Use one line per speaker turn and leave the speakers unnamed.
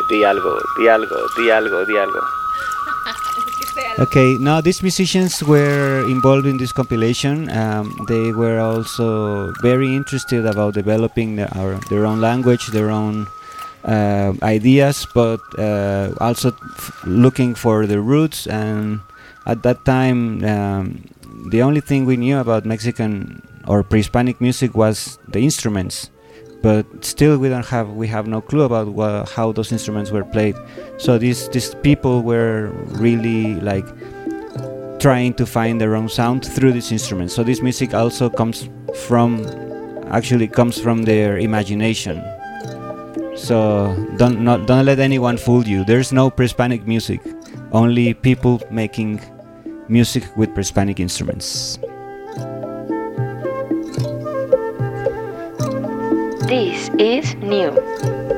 Di algo, di algo, di algo, di algo.
Okay, now these musicians were involved in this compilation. They were also very interested about developing their own language, their own ideas, but also looking for the roots. And at that time, the only thing we knew about Mexican or pre-Hispanic music was the instruments, but still we have no clue about how those instruments were played. So these people were really like trying to find their own sound through these instruments. So this music also comes from their imagination. So don't let anyone fool you. There's no pre-Hispanic music, only people making music with pre-Hispanic instruments.
This is new.